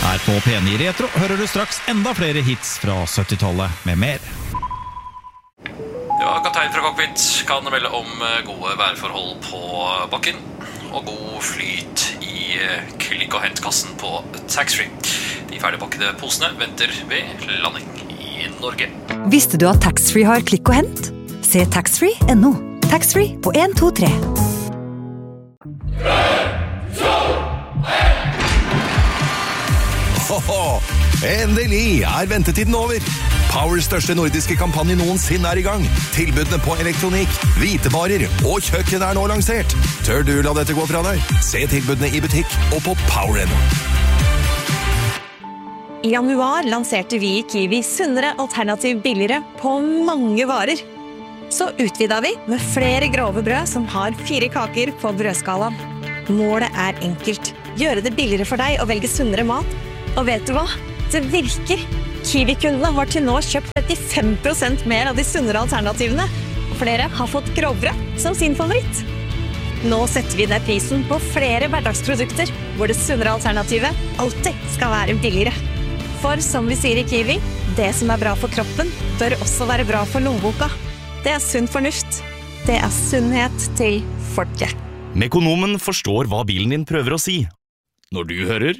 Her på P9 Retro hører du straks enda flere hits fra 70-tallet med mer. Ja, kaptein fra cockpit kan melde om gode værforhold på bakken og god flyt i klikk- og hentkassen på taxfree. De ferdigpakkede posene venter ved landing i Norge. Visste du at taxfree har klikk og hent? Se taxfree.no. Taxfree på 1, 2, 3. Endelig ventetiden over. Powers største nordiske kampanje noensinne i gang. Tilbudene på elektronikk, hvitevarer og kjøkken nå lansert. Tør du la dette gå fra deg? Se tilbudene i butikk og på Power.no. I januar lanserte vi i Kiwi sunnere alternativ billigere på mange varer. Så utvidet vi med flere grove brød som har 4 kaker på brødskalaen. Målet enkelt. Gjøre det billigere for deg å velge sunnere mat. Og vet du hva? Det virker. Kiwi-kundene har til nå kjøpt 35% mer av de sunnere alternativene. Flere har fått grovbrød som sin favoritt. Nå setter vi ned prisen på flere hverdagsprodukter, hvor det sunnere alternativet alltid skal være billigere. For som vi sier i Kiwi, det som bra for kroppen, bør også være bra for lommeboka. Det sunn fornuft. Det sunnhet til folket. Mekonomen forstår hva bilen din prøver å si. Når du hører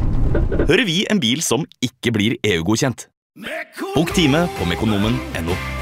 vi en bil som ikke blir EU-godkjent. Bok time på mekonomen.no.